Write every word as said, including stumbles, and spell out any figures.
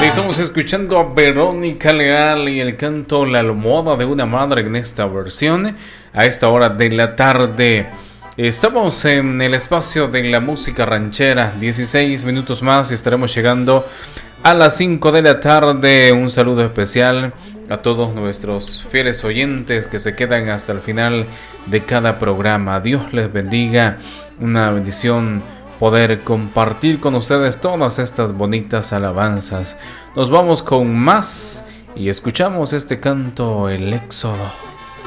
Estamos escuchando a Verónica Leal y el canto La almohada de una madre en esta versión. A esta hora de la tarde estamos en el espacio de la música ranchera. dieciséis minutos más y estaremos llegando a las cinco de la tarde. Un saludo especial a todos nuestros fieles oyentes que se quedan hasta el final de cada programa. Dios les bendiga. Una bendición poder compartir con ustedes todas estas bonitas alabanzas. Nos vamos con más y escuchamos este canto, el Éxodo.